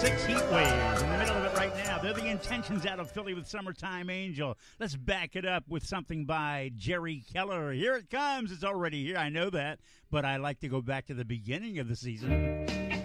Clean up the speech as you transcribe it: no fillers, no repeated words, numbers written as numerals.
6 heat waves in the middle of it right now. They're the Intentions out of Philly with Summertime Angel. Let's back it up with something by Jerry Keller. Here it comes. It's already here. I know that. But I like to go back to the beginning of the season.